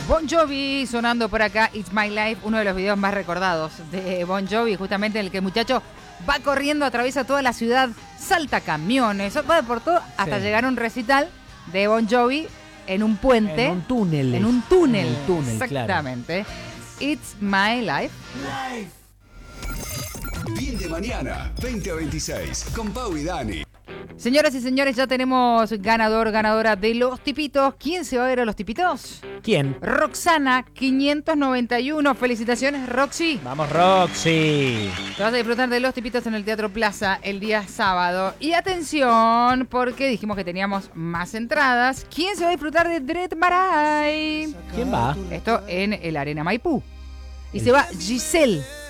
Bon Jovi sonando por acá, It's My Life, uno de los videos más recordados de Bon Jovi, justamente en el que el muchacho va corriendo, atraviesa toda la ciudad, salta camiones, va por todo, hasta llegar a un recital de Bon Jovi en un puente. En un túnel. En un túnel. En el túnel, exactamente. Claro. It's My Life. Bien de mañana, 20 a 26, con Pau y Dani. Señoras y señores, ya tenemos ganadora de los tipitos. ¿Quién se va a ver a los tipitos? ¿Quién? Roxana, 591. Felicitaciones, Roxy. Vamos, Roxy. Te vas a disfrutar de los tipitos en el Teatro Plaza el día sábado. Y atención, porque dijimos que teníamos más entradas. ¿Quién se va a disfrutar de Dred Maray? ¿Quién va? Esto en el Arena Maipú. Y se va Giselle.